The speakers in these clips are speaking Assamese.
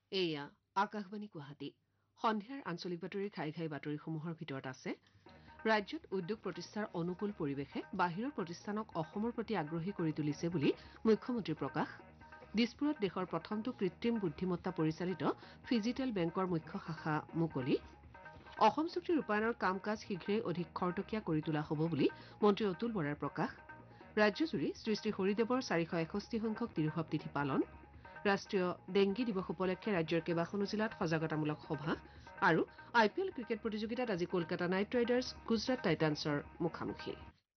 এয়া আকাশবাণী গুৱাহাটী সন্ধিয়াৰ আঞ্চলিক বাতৰিৰ ঘাই ঘাই বাতৰিসমূহৰ ভিতৰত আছে ৰাজ্যত উদ্যোগ প্ৰতিষ্ঠাৰ অনুকূল পৰিৱেশে বাহিৰৰ প্ৰতিষ্ঠানক অসমৰ প্ৰতি আগ্ৰহী কৰি তুলিছে বুলি মুখ্যমন্ত্ৰীৰ প্ৰকাশ দিছপুৰত দেশৰ প্ৰথমটো কৃত্ৰিম বুদ্ধিমত্তা পৰিচালিত ফিজিটেল বেংকৰ মুখ্য শাখা মুকলি অসম চুক্তি ৰূপায়ণৰ কাম কাজ শীঘ্ৰেই অধিক খৰতকীয়া কৰি তোলা হ'ব বুলি মন্ত্ৰী অতুল বৰাৰ প্ৰকাশ ৰাজ্যজুৰি শ্ৰী শ্ৰী হৰিদেৱৰ 461 সংখ্যক তিৰুভাৱ তিথি পালন ৰাষ্ট্ৰীয় ডেংগী দিৱস উপলক্ষে ৰাজ্যৰ কেইবাখনো জিলাত সজাগতামূলক সভা আৰু IPL ক্ৰিকেট প্ৰতিযোগিতাত আজি কলকাতা নাইট ৰাইডাৰ্ছ গুজৰাট টাইটান্ছৰ মুখামুখি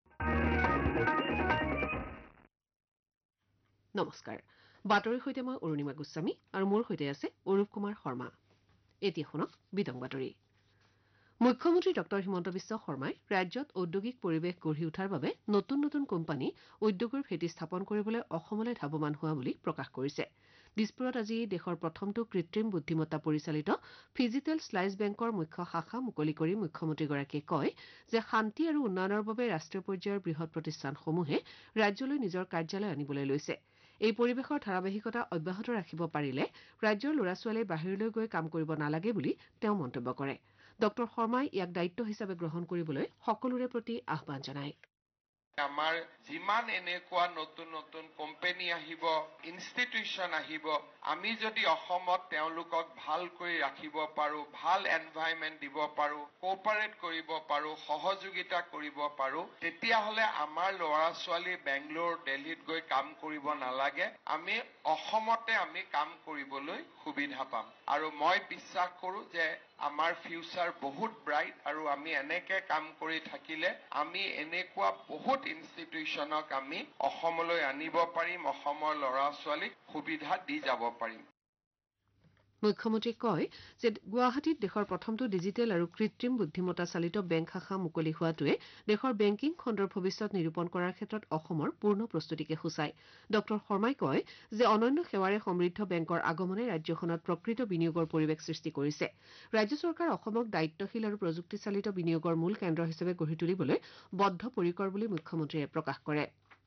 নমস্কাৰ বাতৰিৰ সৈতে মই অৰুণিমা গোস্বামী আৰু মোৰ সৈতে আছে অৰূপ কুমাৰ শৰ্মা এতিয়া শুনক বিতং বাতৰি মুখ্যমন্ত্ৰী ডঃ হিমন্ত বিশ্ব শৰ্মাই ৰাজ্যত ঔদ্যোগিক পৰিৱেশ গঢ়ি উঠাৰ বাবে নতুন নতুন কোম্পানী উদ্যোগৰ ভেটি স্থাপন কৰিবলৈ অসমলৈ ধাৱমান হোৱা বুলি প্ৰকাশ কৰিছে দিছপুৰত আজি দেশৰ প্ৰথমটো কৃত্ৰিম বুদ্ধিমত্তা পৰিচালিত ফিজিটেল শ্লাইছ বেংকৰ মুখ্য শাখা মুকলি কৰি মুখ্যমন্ত্ৰীগৰাকীয়ে কয় যে শান্তি আৰু উন্নয়নৰ বাবে ৰাষ্ট্ৰীয় পৰ্যায়ৰ বৃহৎ প্ৰতিষ্ঠানসমূহে ৰাজ্যলৈ নিজৰ কাৰ্যালয় আনিবলৈ লৈছে এই পৰিৱেশৰ ধাৰাবাহিকতা অব্যাহত ৰাখিব পাৰিলে ৰাজ্যৰ ল'ৰা ছোৱালীয়ে বাহিৰলৈ গৈ কাম কৰিব নালাগে বুলি তেওঁ মন্তব্য কৰে ডঃ শৰ্মাই ইয়াক দায়িত্ব হিচাপে গ্ৰহণ কৰিবলৈ সকলোৰে প্ৰতি আহ্বান জনায় আমাৰ যিমান এনেকুৱা নতুন নতুন কোম্পানী আহিব ইনষ্টিটিউচন আহিব আমি যদি অসমত তেওঁলোকক ভালকৈ ৰাখিব পাৰো ভাল এনভাইৰনমেন্ট দিব পাৰো কোঅপাৰেট কৰিব পাৰো সহযোগিতা কৰিব পাৰো তেতিয়াহ'লে আমাৰ ল'ৰা ছোৱালী বেংগলোৰ দিল্লীত গৈ কাম কৰিব নালাগে আমি অসমতে আমি কাম কৰিবলৈ সুবিধা পাম আৰু মই বিশ্বাস কৰো যে আমাৰ ফিউচাৰ বহুত ব্ৰাইট আৰু আমি এনেকে কাম কৰি থাকিলে আমি এনেকুৱা বহুত ইনষ্টিটিউচনক আমি অসমলৈ আনিব পাৰিম অসমৰ ল'ৰা ছোৱালীক সুবিধা দি যাব পাৰিম মুখ্যমন্ত্ৰীয়ে কয় যে গুৱাহাটীত দেশৰ প্ৰথমটো ডিজিটেল আৰু কৃত্ৰিম বুদ্ধিমত্তা চালিত বেংক শাখা মুকলি হোৱাটোৱে দেশৰ বেংকিং খণ্ডৰ ভৱিষ্যত নিৰূপণ কৰাৰ ক্ষেত্ৰত অসমৰ পূৰ্ণ প্ৰস্তুতিকে সূচায় ডঃ শৰ্মাই কয় যে অনন্য সেৱাৰে সমৃদ্ধ বেংকৰ আগমনে ৰাজ্যখনত প্ৰকৃত বিনিয়োগৰ পৰিৱেশ সৃষ্টি কৰিছে ৰাজ্য চৰকাৰ অসমক দায়িত্বশীল আৰু প্ৰযুক্তিচালিত বিনিয়োগৰ মূল কেন্দ্ৰ হিচাপে গঢ়ি তুলিবলৈ বদ্ধপৰিকৰ বুলি মুখ্যমন্ত্ৰীয়ে প্ৰকাশ কৰে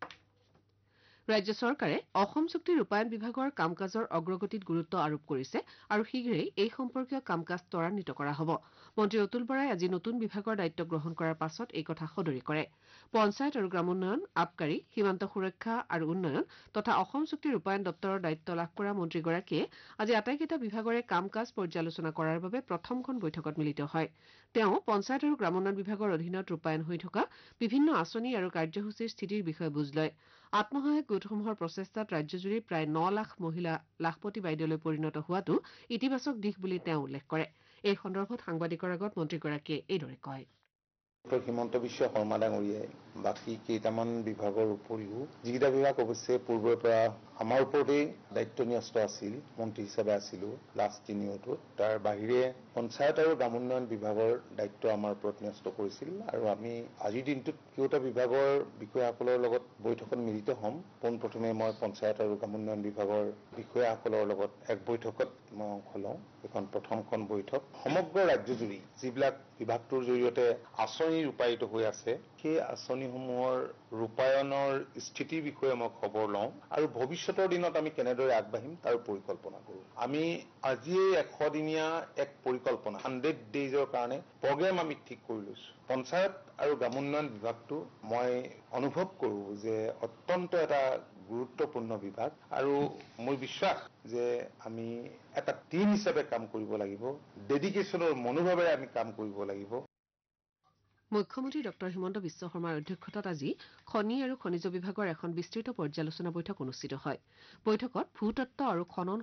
ৰাজ্য চৰকাৰে অসম চুক্তি ৰূপায়ণ বিভাগৰ কাম কাজৰ অগ্ৰগতিত গুৰুত্ব আৰোপ কৰিছে আৰু শীঘ্ৰেই এই সম্পৰ্কীয় কাম কাজ ত্বৰান্বিত কৰা হ'ব মন্ত্ৰী অতুল বৰাই আজি নতুন বিভাগৰ দায়িত্ব গ্ৰহণ কৰাৰ পাছত এই কথা সদৰি কৰে পঞ্চায়ত আৰু গ্ৰামোন্নয়ন আবকাৰী সীমান্ত সুৰক্ষা আৰু উন্নয়ন তথা অসম চুক্তি ৰূপায়ণ দপ্তৰৰ দায়িত্ব লাভ কৰা মন্ত্ৰীগৰাকীয়ে আজি আটাইকেইটা বিভাগৰে কাম কাজ পৰ্যালোচনা কৰাৰ বাবে প্ৰথমখন বৈঠকত মিলিত হয় তেওঁ পঞ্চায়ত আৰু গ্ৰামোন্নয়ন বিভাগৰ অধীনত ৰূপায়ণ হৈ থকা বিভিন্ন আঁচনি আৰু কাৰ্যসূচীৰ স্থিতিৰ বিষয়ে বুজ লয় আত্মসহায়ক গোটসমূহৰ প্ৰচেষ্টাত ৰাজ্যজুৰি প্ৰায় 9 লাখ মহিলা লাখপতি বাইদেউলৈ পৰিণত হোৱাটো ইতিবাচক দিশ বুলি তেওঁ উল্লেখ কৰে এই সন্দৰ্ভত সাংবাদিকৰ আগত মন্ত্ৰীগৰাকীয়ে এইদৰে কয় হিমন্ত বিশ্ব শৰ্মা ডাঙৰীয়াই বাকী কেইটামান বিভাগৰ উপৰিও যিকেইটা বিভাগ অৱশ্যে পূৰ্বৰ পৰা আমাৰ ওপৰতেই দায়িত্ব ন্যস্ত আছিল মন্ত্ৰী হিচাপে আছিলো লাষ্ট 3 ইয়েৰটোত তাৰ বাহিৰে পঞ্চায়ত আৰু গ্ৰামোন্নয়ন বিভাগৰ দায়িত্ব আমাৰ ওপৰত ন্যস্ত কৰিছিল আৰু আমি আজিৰ দিনটোত কেইটা বিভাগৰ বিষয়াসকলৰ লগত বৈঠকত মিলিত হ'ম পোনপ্ৰথমে মই পঞ্চায়ত আৰু গ্ৰামোন্নয়ন বিভাগৰ বিষয়াসকলৰ লগত এক বৈঠকত মই অংশ লওঁ এখন প্ৰথমখন বৈঠক সমগ্ৰ ৰাজ্যজুৰি যিবিলাক বিভাগটোৰ জৰিয়তে আঁচনি ৰূপায়িত হৈ আছে সেই আঁচনিসমূহৰ ৰূপায়ণৰ স্থিতিৰ বিষয়ে মই খবৰ লওঁ আৰু ভৱিষ্যতৰ দিনত আমি কেনেদৰে আগবাঢ়িম তাৰ পৰিকল্পনা কৰোঁ আমি আজিয়ে 100 দিনীয়া এক পৰিকল্পনা 100 ডেইজৰ কাৰণে প্ৰগ্ৰেম আমি ঠিক কৰি লৈছো পঞ্চায়ত আৰু গ্ৰামোন্নয়ন বিভাগটো মই অনুভৱ কৰোঁ যে অত্যন্ত এটা গুৰুত্বপূৰ্ণ বিভাগ আৰু মোৰ বিশ্বাস যে আমি এটা টিম হিচাপে কাম কৰিব লাগিব ডেডিকেশ্যনৰ মনোভাৱেৰে আমি কাম কৰিব লাগিব মুখ্যমন্ত্ৰী ডঃ হিমন্ত বিশ্ব শৰ্মাৰ অধ্যক্ষতাত আজি খনি আৰু খনিজ বিভাগৰ এখন বিস্তৃত পৰ্যালোচনা বৈঠক অনুষ্ঠিত হয় বৈঠকত ভূতত্ব আৰু খনন